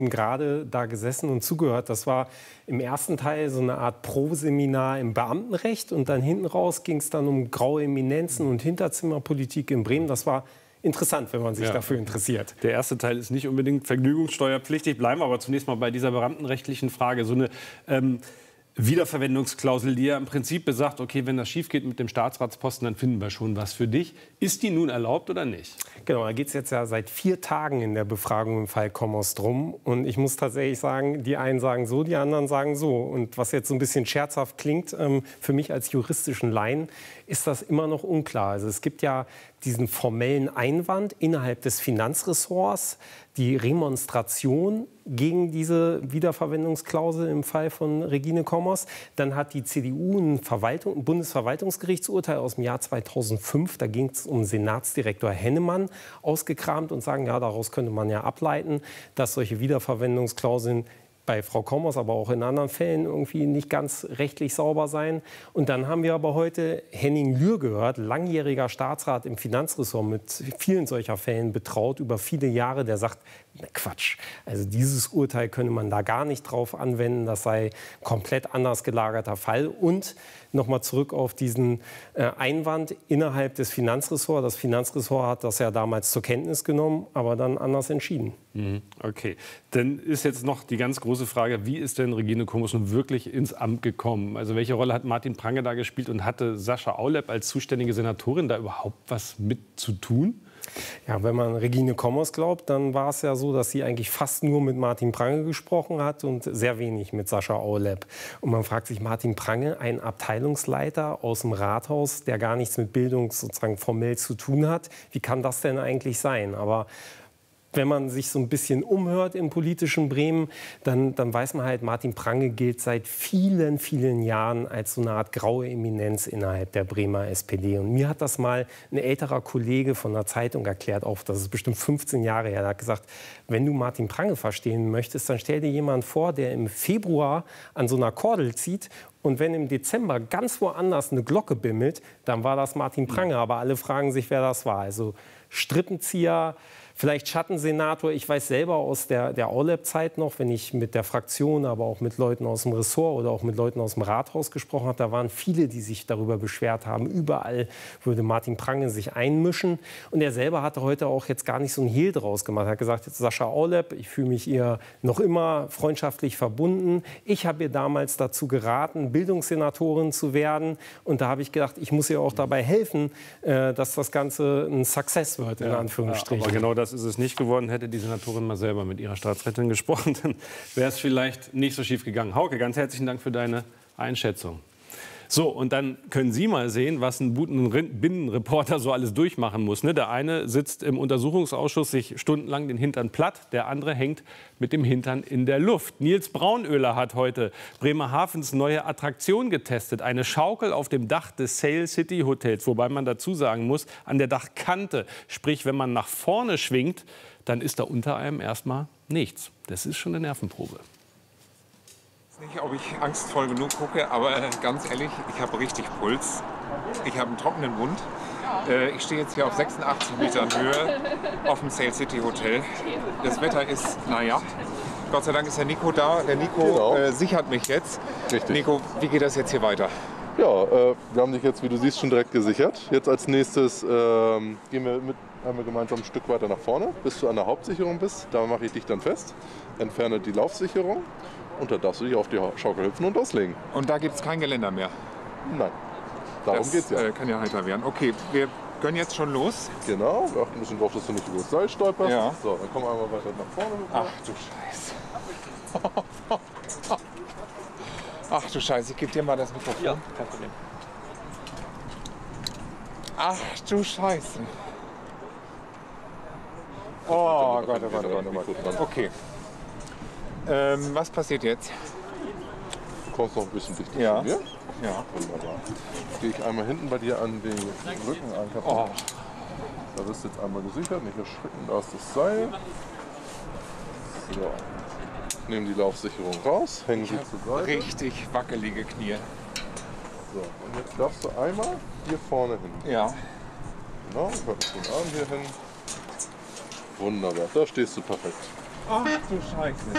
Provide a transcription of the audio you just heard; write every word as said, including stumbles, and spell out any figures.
gerade da gesessen und zugehört. Das war im ersten Teil so eine Art Pro-Seminar im Beamtenrecht und dann hinten raus ging es dann um graue Eminenzen und Hinterzimmerpolitik in Bremen. Das war interessant, wenn man sich ja. dafür interessiert. Der erste Teil ist nicht unbedingt vergnügungssteuerpflichtig. Bleiben wir aber zunächst mal bei dieser beamtenrechtlichen Frage. So eine ähm, Wiederverwendungsklausel, die ja im Prinzip besagt, okay, wenn das schief geht mit dem Staatsratsposten, dann finden wir schon was für dich. Ist die nun erlaubt oder nicht? Genau, da geht es jetzt ja seit vier Tagen in der Befragung im Fall Kommers drum. Und ich muss tatsächlich sagen, die einen sagen so, die anderen sagen so. Und was jetzt so ein bisschen scherzhaft klingt, ähm, für mich als juristischen Laien, ist das immer noch unklar. Also es gibt ja diesen formellen Einwand innerhalb des Finanzressorts, die Remonstration gegen diese Wiederverwendungsklausel im Fall von Regine Kommers. Dann hat die C D U ein, Verwaltung, ein Bundesverwaltungsgerichtsurteil aus dem Jahr zweitausendfünf, da ging es um Senatsdirektor Hennemann, ausgekramt und sagen, ja, daraus könnte man ja ableiten, dass solche Wiederverwendungsklauseln bei Frau Kommers, aber auch in anderen Fällen irgendwie nicht ganz rechtlich sauber sein. Und dann haben wir aber heute Henning Lühr gehört, langjähriger Staatsrat im Finanzressort, mit vielen solcher Fällen betraut über viele Jahre, der sagt, na Quatsch, also dieses Urteil könne man da gar nicht drauf anwenden, das sei komplett anders gelagerter Fall. Und nochmal zurück auf diesen äh, Einwand innerhalb des Finanzressorts. Das Finanzressort hat das ja damals zur Kenntnis genommen, aber dann anders entschieden. Mhm. Okay, dann ist jetzt noch die ganz große Frage, wie ist denn Regine Kommers nun wirklich ins Amt gekommen? Also welche Rolle hat Martin Prange da gespielt und hatte Sascha Aulep als zuständige Senatorin da überhaupt was mit zu tun? Ja, wenn man Regine Kommers glaubt, dann war es ja so, dass sie eigentlich fast nur mit Martin Prange gesprochen hat und sehr wenig mit Sascha Aulep. Und man fragt sich, Martin Prange, ein Abteilungsleiter aus dem Rathaus, der gar nichts mit Bildung sozusagen formell zu tun hat, wie kann das denn eigentlich sein? Aber wenn man sich so ein bisschen umhört im politischen Bremen, dann, dann weiß man halt, Martin Prange gilt seit vielen, vielen Jahren als so eine Art graue Eminenz innerhalb der Bremer S P D. Und mir hat das mal ein älterer Kollege von der Zeitung erklärt, auch das ist bestimmt fünfzehn Jahre her. Er hat gesagt, wenn du Martin Prange verstehen möchtest, dann stell dir jemanden vor, der im Februar an so einer Kordel zieht. Und wenn im Dezember ganz woanders eine Glocke bimmelt, dann war das Martin Prange. Aber alle fragen sich, wer das war. Also Strippenzieher, vielleicht Schattensenator. Ich weiß selber aus der, der Aulep-Zeit noch, wenn ich mit der Fraktion, aber auch mit Leuten aus dem Ressort oder auch mit Leuten aus dem Rathaus gesprochen habe, da waren viele, die sich darüber beschwert haben. Überall würde Martin Prange sich einmischen. Und er selber hatte heute auch jetzt gar nicht so ein Hehl draus gemacht. Er hat gesagt, jetzt Sascha Aulep, ich fühle mich ihr noch immer freundschaftlich verbunden. Ich habe ihr damals dazu geraten, Bildungssenatorin zu werden. Und da habe ich gedacht, ich muss ihr auch dabei helfen, äh, dass das Ganze ein Success wird, in ja, Anführungsstrichen. Aber genau das ist es nicht geworden. Hätte die Senatorin mal selber mit ihrer Staatsrätin gesprochen, dann wäre es vielleicht nicht so schief gegangen. Hauke, ganz herzlichen Dank für deine Einschätzung. So, und dann können Sie mal sehen, was ein Binnenreporter so alles durchmachen muss. Ne? Der eine sitzt im Untersuchungsausschuss sich stundenlang den Hintern platt, der andere hängt mit dem Hintern in der Luft. Nils Braunöhler hat heute Bremerhavens neue Attraktion getestet. Eine Schaukel auf dem Dach des Sail City Hotels, wobei man dazu sagen muss, an der Dachkante. Sprich, wenn man nach vorne schwingt, dann ist da unter einem erstmal nichts. Das ist schon eine Nervenprobe. Nicht, ob ich angstvoll genug gucke, aber ganz ehrlich, ich habe richtig Puls. Ich habe einen trockenen Mund. Ich stehe jetzt hier auf sechsundachtzig Metern Höhe auf dem Sail City Hotel. Das Wetter ist, naja, Gott sei Dank ist der Nico da. Der Nico genau. äh, sichert mich jetzt. Richtig. Nico, wie geht das jetzt hier weiter? Ja, äh, wir haben dich jetzt, wie du siehst, schon direkt gesichert. Jetzt als nächstes äh, gehen wir mit einmal gemeinsam ein Stück weiter nach vorne, bis du an der Hauptsicherung bist. Da mache ich dich dann fest, entferne die Laufsicherung. Und da darfst du dich auf die Schaukel hüpfen und loslegen. Und da gibt es kein Geländer mehr? Nein. Darum das, geht's ja. Äh, kann ja heiter werden. Okay, wir können jetzt schon los. Genau, wir achten ein bisschen drauf, dass du nicht über das Seil stolperst. Ja. So, dann kommen wir einmal weiter nach vorne. Ach du Scheiße. Ach du Scheiße, ich gebe dir mal das Mikrofon. Ja, kein Problem. Ach du Scheiße. Oh Gott, oh Gott, oh Gott, oh Gott. Okay. Ähm, was passiert jetzt? Du kommst noch ein bisschen dichter ja. zu mir. Ja. Wunderbar. Gehe ich einmal hinten bei dir an den Rücken an. Oh. Da bist du jetzt einmal gesichert, nicht erschrecken, da ist das Seil. So. Ich nehme die Laufsicherung raus, hängen sie zur Seite. Richtig wackelige Knie. So, und jetzt darfst du einmal hier vorne hin. Ja. Genau, ich habe den Arm hier hin. Wunderbar, da stehst du perfekt. Ach du Scheiße.